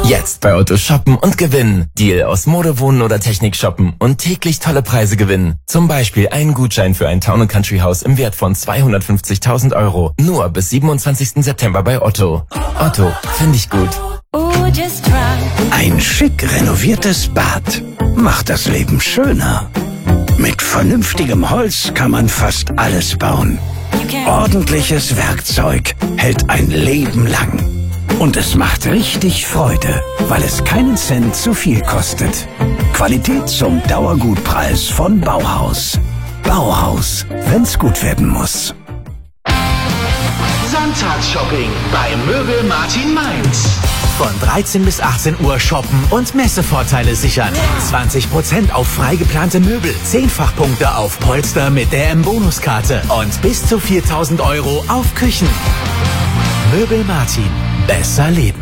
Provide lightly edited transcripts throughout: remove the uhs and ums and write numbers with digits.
Jetzt bei Otto shoppen und gewinnen. Deal aus Mode, Wohnen oder Technik shoppen und täglich tolle Preise gewinnen. Zum Beispiel einen Gutschein für ein Town & Country Haus im Wert von 250.000 €. Nur bis 27. September bei Otto. Otto, finde ich gut. Ein schick renoviertes Bad macht das Leben schöner. Mit vernünftigem Holz kann man fast alles bauen. Ordentliches Werkzeug hält ein Leben lang. Und es macht richtig Freude, weil es keinen Cent zu viel kostet. Qualität zum Dauergutpreis von Bauhaus. Bauhaus, wenn's gut werden muss. Sonntagsshopping bei Möbel Martin Mainz. Von 13 bis 18 Uhr shoppen und Messevorteile sichern. 20% auf frei geplante Möbel, 10-fach-Punkte auf Polster mit der M-Bonuskarte und bis zu 4.000 € auf Küchen. Möbel Martin. Besser leben.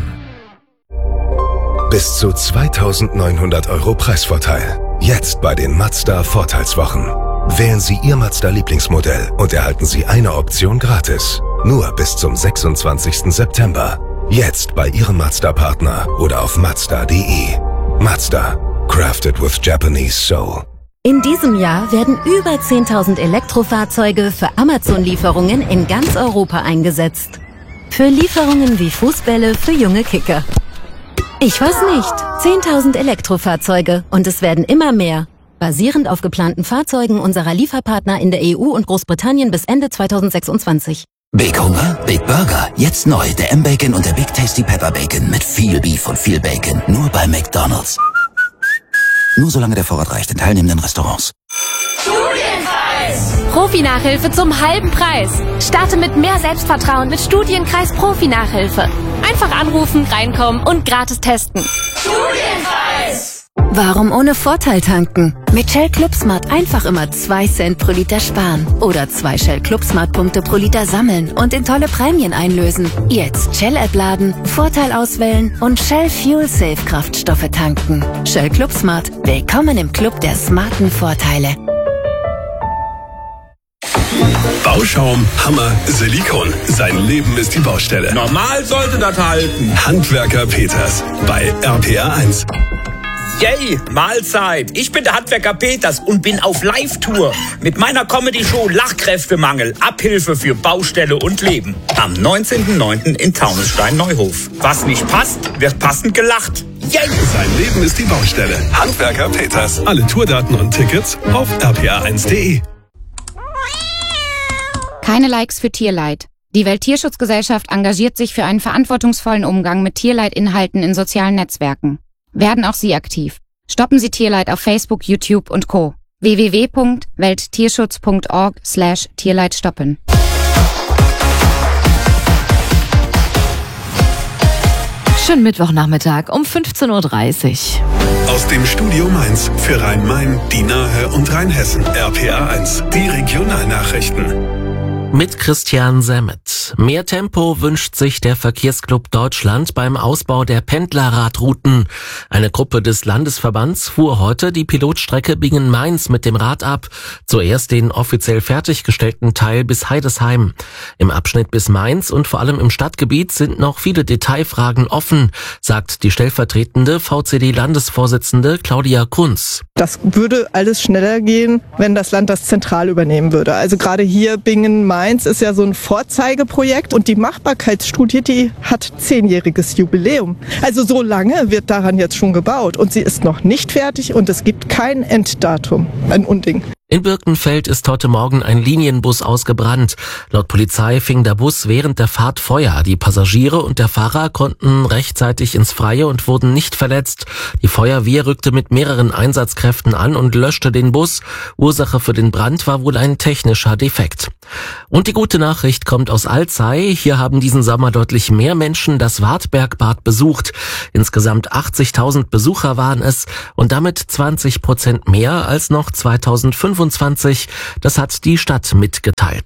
Bis zu 2.900 € Preisvorteil. Jetzt bei den Mazda Vorteilswochen. Wählen Sie Ihr Mazda Lieblingsmodell und erhalten Sie eine Option gratis. Nur bis zum 26. September. Jetzt bei Ihrem Mazda-Partner oder auf Mazda.de. Mazda. Crafted with Japanese soul. In diesem Jahr werden über 10.000 Elektrofahrzeuge für Amazon-Lieferungen in ganz Europa eingesetzt. Für Lieferungen wie Fußbälle für junge Kicker. Ich weiß nicht. 10.000 Elektrofahrzeuge und es werden immer mehr. Basierend auf geplanten Fahrzeugen unserer Lieferpartner in der EU und Großbritannien bis Ende 2026. Big Hunger, Big Burger. Jetzt neu der M-Bacon und der Big Tasty Pepper Bacon mit viel Beef und viel Bacon. Nur bei McDonald's. Nur solange der Vorrat reicht in teilnehmenden Restaurants. Studienkreis! Profi-Nachhilfe zum halben Preis. Starte mit mehr Selbstvertrauen mit Studienkreis Profi-Nachhilfe. Einfach anrufen, reinkommen und gratis testen. Studienkreis! Warum ohne Vorteil tanken? Mit Shell ClubSmart einfach immer 2 Cent pro Liter sparen. Oder 2 Shell ClubSmart-Punkte pro Liter sammeln und in tolle Prämien einlösen. Jetzt Shell-App laden, Vorteil auswählen und Shell Fuel Safe Kraftstoffe tanken. Shell ClubSmart. Willkommen im Club der smarten Vorteile. Bauschaum, Hammer, Silikon. Sein Leben ist die Baustelle. Normal sollte das halten. Handwerker Peters bei RPR1. Yay, Mahlzeit. Ich bin der Handwerker Peters und bin auf Live-Tour mit meiner Comedy-Show Lachkräftemangel, Abhilfe für Baustelle und Leben. Am 19.09. in Taunusstein-Neuhof. Was nicht passt, wird passend gelacht. Yay! Sein Leben ist die Baustelle. Handwerker Peters. Alle Tourdaten und Tickets auf rpr1.de. Keine Likes für Tierleid. Die Welttierschutzgesellschaft engagiert sich für einen verantwortungsvollen Umgang mit Tierleidinhalten in sozialen Netzwerken. Werden auch Sie aktiv. Stoppen Sie Tierleid auf Facebook, YouTube und Co. www.welttierschutz.org/Tierleid stoppen. Schönen Mittwochnachmittag um 15:30 Uhr. Aus dem Studio Mainz für Rhein-Main, die Nahe und Rheinhessen. RPR1, die Regionalnachrichten. Mit Christian Semmet. Mehr Tempo wünscht sich der Verkehrsclub Deutschland beim Ausbau der Pendlerradrouten. Eine Gruppe des Landesverbands fuhr heute die Pilotstrecke Bingen-Mainz mit dem Rad ab. Zuerst den offiziell fertiggestellten Teil bis Heidesheim. Im Abschnitt bis Mainz und vor allem im Stadtgebiet sind noch viele Detailfragen offen, sagt die stellvertretende VCD-Landesvorsitzende Claudia Kunz. Das würde alles schneller gehen, wenn das Land das zentral übernehmen würde. Also gerade hier Bingen-Mainz ist ja so ein Vorzeigeprojekt und die Machbarkeitsstudie, die hat 10-jähriges Jubiläum. Also so lange wird daran jetzt schon gebaut und sie ist noch nicht fertig und es gibt kein Enddatum. Ein Unding. In Birkenfeld ist heute Morgen ein Linienbus ausgebrannt. Laut Polizei fing der Bus während der Fahrt Feuer. Die Passagiere und der Fahrer konnten rechtzeitig ins Freie und wurden nicht verletzt. Die Feuerwehr rückte mit mehreren Einsatzkräften an und löschte den Bus. Ursache für den Brand war wohl ein technischer Defekt. Und die gute Nachricht kommt aus Alzey. Hier haben diesen Sommer deutlich mehr Menschen das Wartbergbad besucht. Insgesamt 80.000 Besucher waren es und damit 20% mehr als noch 2025. Das hat die Stadt mitgeteilt.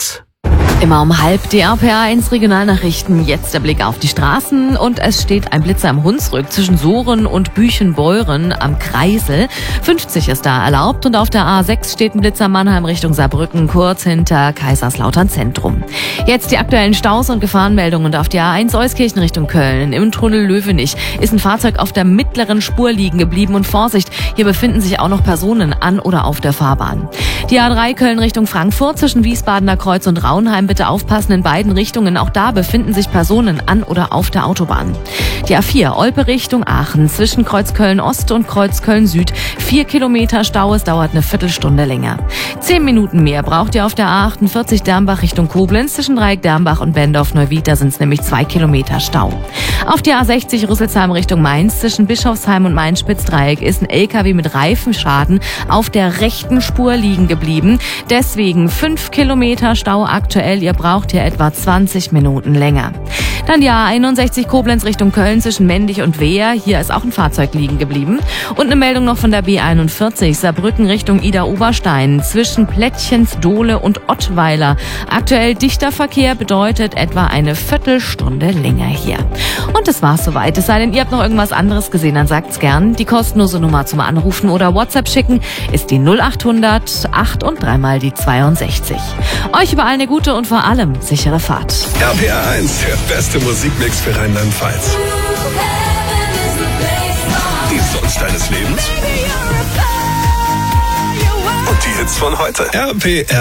Immer um 12:30 die RPA1 Regionalnachrichten. Jetzt der Blick auf die Straßen und es steht ein Blitzer am Hunsrück zwischen Soren und Büchenbeuren am Kreisel. 50 ist da erlaubt und auf der A6 steht ein Blitzer Mannheim Richtung Saarbrücken, kurz hinter Kaiserslautern Zentrum. Jetzt die aktuellen Staus und Gefahrenmeldungen und auf der A1 Euskirchen Richtung Köln. Im Tunnel Löwenich ist ein Fahrzeug auf der mittleren Spur liegen geblieben und Vorsicht, hier befinden sich auch noch Personen an oder auf der Fahrbahn. Die A3 Köln Richtung Frankfurt zwischen Wiesbadener Kreuz und Raunheim. Bitte aufpassen in beiden Richtungen. Auch da befinden sich Personen an oder auf der Autobahn. Die A4 Olpe Richtung Aachen zwischen Kreuz Köln Ost und Kreuz Köln Süd. 4 Kilometer Stau. Es dauert eine Viertelstunde länger. 10 Minuten mehr braucht ihr auf der A48 Dermbach Richtung Koblenz. Zwischen Dreieck Dermbach und Bendorf-Neuwied. Da sind es nämlich 2 Kilometer Stau. Auf der A60 Rüsselsheim Richtung Mainz zwischen Bischofsheim und Mainz-Spitzdreieck ist ein LKW mit Reifenschaden auf der rechten Spur liegen geblieben. Deswegen 5 Kilometer Stau aktuell. Ihr braucht hier etwa 20 Minuten länger. Dann die A61 Koblenz Richtung Köln zwischen Mendig und Wehr. Hier ist auch ein Fahrzeug liegen geblieben. Und eine Meldung noch von der B41 Saarbrücken Richtung Ida-Oberstein zwischen Plättchens, Dohle und Ottweiler. Aktuell dichter Verkehr bedeutet etwa eine Viertelstunde länger hier. Und das war's soweit. Es sei denn, ihr habt noch irgendwas anderes gesehen, dann sagt's gern. Die kostenlose Nummer zum Anrufen oder WhatsApp schicken ist die 0800 8 und 3 mal die 62. Euch überall eine gute und vor allem sichere Fahrt. RPA1, der beste Musikmix für Rheinland-Pfalz. Die Songs deines Lebens und die Hits von heute. RPA